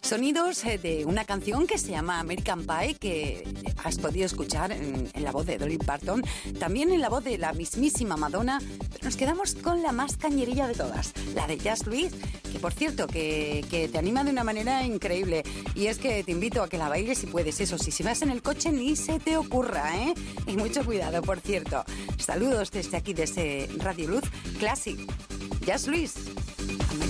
Sonidos de una canción que se llama American Pie, que has podido escuchar en la voz de Dolly Parton, también en la voz de la mismísima Madonna, pero nos quedamos con la más cañerilla de todas, la de Just Louis, que por cierto, que te anima de una manera increíble. Y es que te invito a que la bailes si puedes, eso sí, si vas en el coche ni se te ocurra, ¿eh? Y mucho cuidado, por cierto. Saludos desde aquí, desde Radio Luz Classic. Just Louis.